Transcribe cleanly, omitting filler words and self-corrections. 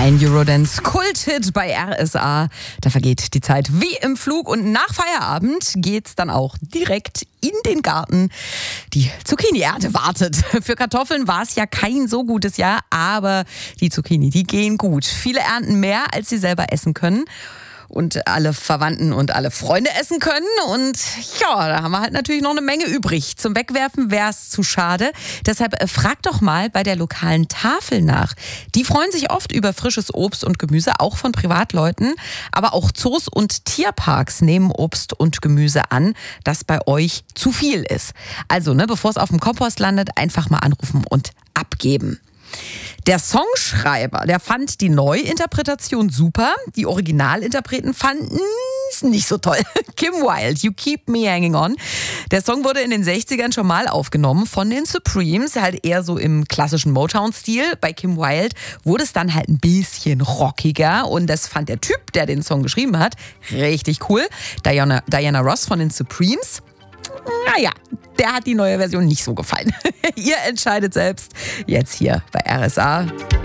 Ein Eurodance-Kult-Hit bei RSA. Da vergeht die Zeit wie im Flug und nach Feierabend geht's dann auch direkt in den Garten. Die Zucchini-Ernte wartet. Für Kartoffeln war es ja kein so gutes Jahr, aber die Zucchini, die gehen gut. Viele ernten mehr, als sie selber essen können. Und alle Verwandten und alle Freunde essen können. Und ja, da haben wir halt natürlich noch eine Menge übrig. Zum Wegwerfen wäre es zu schade. Deshalb frag doch mal bei der lokalen Tafel nach. Die freuen sich oft über frisches Obst und Gemüse, auch von Privatleuten. Aber auch Zoos und Tierparks nehmen Obst und Gemüse an, das bei euch zu viel ist. Also, bevor es auf dem Kompost landet, einfach mal anrufen und abgeben. Der Songschreiber, der fand die Neuinterpretation super. Die Originalinterpreten fanden es nicht so toll. Kim Wilde, You Keep Me Hanging On. Der Song wurde in den 60ern schon mal aufgenommen von den Supremes, halt eher so im klassischen Motown-Stil. Bei Kim Wilde wurde es dann halt ein bisschen rockiger und das fand der Typ, der den Song geschrieben hat, richtig cool. Diana Ross von den Supremes. Naja, der hat die neue Version nicht so gefallen. Ihr entscheidet selbst. Jetzt hier bei RSA.